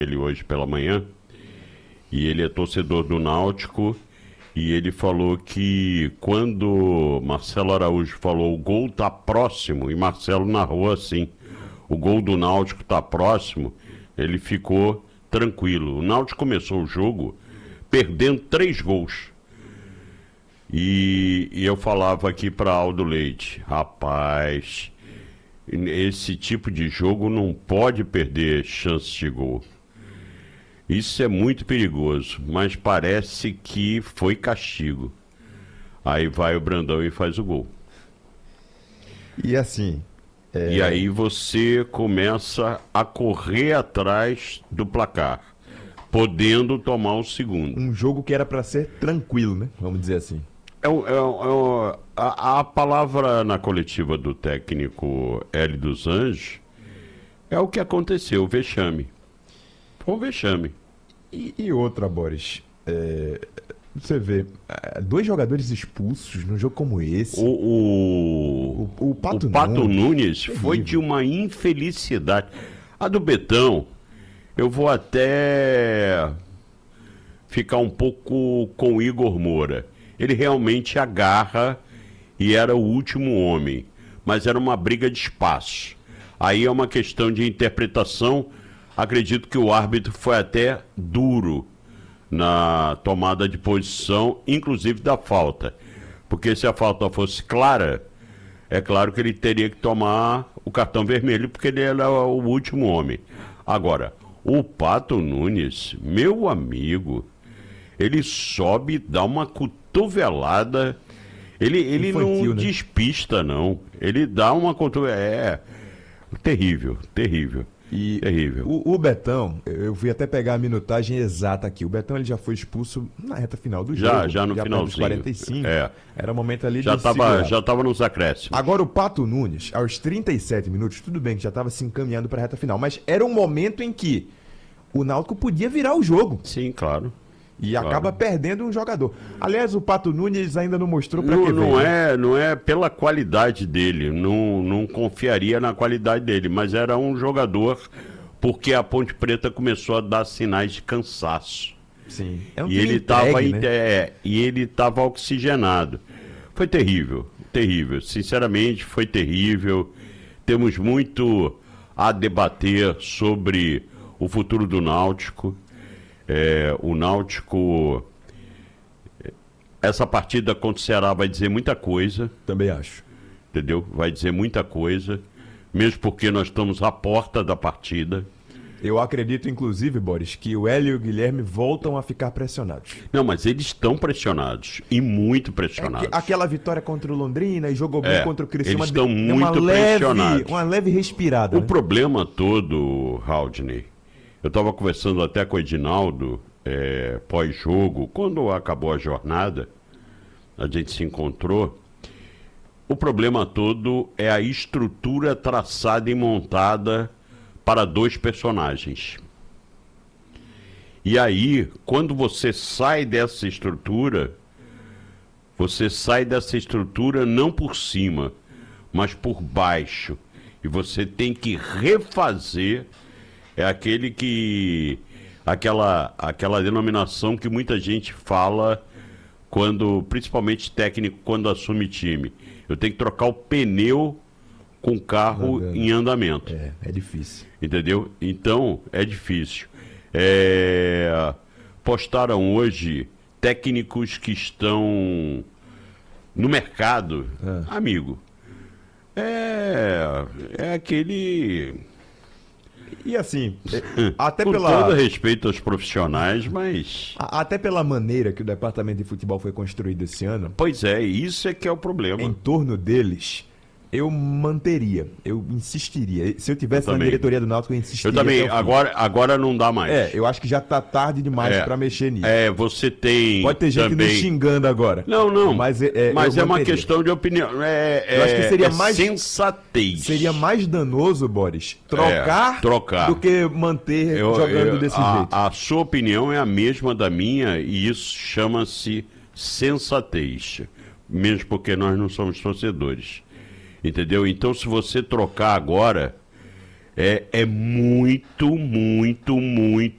ele hoje pela manhã, e ele é torcedor do Náutico, e ele falou que quando Marcelo Araújo falou o gol tá próximo, e Marcelo narrou assim, o gol do Náutico tá próximo, ele ficou tranquilo. O Náutico começou o jogo perdendo 3 gols. E eu falava aqui para Aldo Leite, rapaz, esse tipo de jogo não pode perder chance de gol. Isso é muito perigoso, mas parece que foi castigo. Aí vai o Brandão e faz o gol. E assim, E aí você começa a correr atrás do placar, podendo tomar o segundo. um jogo que era pra ser tranquilo, né? Vamos dizer assim. A palavra na coletiva do técnico Hélio dos Anjos é o que aconteceu, o vexame. Foi um vexame. E outra, Boris, você vê, 2 jogadores expulsos num jogo como esse. O Pato Nunes foi de uma infelicidade. A do Betão, eu vou até ficar um pouco com o Igor Moura. Ele realmente agarra e era o último homem, mas era uma briga de espaço. Aí é uma questão de interpretação. Acredito que o árbitro foi até duro na tomada de posição, inclusive da falta. Porque se a falta fosse clara, é claro que ele teria que tomar o cartão vermelho, porque ele era o último homem. Agora, o Pato Nunes, meu amigo, ele sobe, dá uma cotovelada. Ele Infantil, não né? despista, não. Ele dá uma cotovelada. Terrível, terrível. E terrível. o Betão, eu fui até pegar a minutagem exata aqui. O Betão ele já foi expulso na reta final do jogo. Já no perto dos finalzinho. 45. É. Era o momento ali Já de segurar. tava nos acréscimos. Agora o Pato Nunes, aos 37 minutos, tudo bem que já estava se encaminhando para a reta final, mas era um momento em que o Náutico podia virar o jogo Sim, claro. e Claro. acaba perdendo um jogador. Aliás, o Pato Nunes ainda não mostrou para que veio. Não é pela qualidade dele, não confiaria na qualidade dele, mas era um jogador porque a Ponte Preta começou a dar sinais de cansaço. Sim. É um E time ele estava entregue, né? e ele estava oxigenado. Foi terrível, terrível. Sinceramente, foi terrível. Temos muito a debater sobre o futuro do Náutico. O Náutico, essa partida contra o Ceará vai dizer muita coisa, Também acho. entendeu? Vai dizer muita coisa, mesmo porque nós estamos à porta da partida. Eu acredito, inclusive, Boris, que o Hélio e o Guilherme voltam a ficar pressionados. Não, mas eles estão pressionados, e muito pressionados. Aquela vitória contra o Londrina e jogou bem contra o Criciúma. Eles estão deu uma muito pressionados. uma leve respirada. O né? problema todo, Haldney, eu estava conversando até com o Edinaldo, pós-jogo, quando acabou a jornada, a gente se encontrou. O problema todo é a estrutura traçada e montada para 2 personagens. E aí, quando você sai dessa estrutura não por cima, mas por baixo. E você tem que refazer, aquela denominação que muita gente fala, principalmente técnico, quando assume time. Eu tenho que trocar o pneu com o carro Andando. em andamento. É difícil. Entendeu? Então, é difícil. Postaram hoje técnicos que estão no mercado. Amigo, é aquele... E assim, até Com pela, todo respeito aos profissionais, mas... até pela maneira que o departamento de futebol foi construído esse ano, Pois é, isso é que é o problema. em torno deles, eu manteria, eu insistiria. Se eu tivesse Eu na também. diretoria do Náutico, eu insistiria. Eu também, até o fim. agora não dá mais. Eu acho que já tá tarde demais É. pra mexer nisso. Você tem Pode ter gente também... nos xingando agora. Não, Mas, mas eu é uma manteria. questão de opinião. Eu acho que seria mais- sensatez. Seria mais danoso, Boris, trocar, trocar. do que manter jogando desse jeito. A sua opinião é a mesma da minha e isso chama-se sensatez. Mesmo porque nós não somos torcedores. Entendeu? Então, se você trocar agora, é muito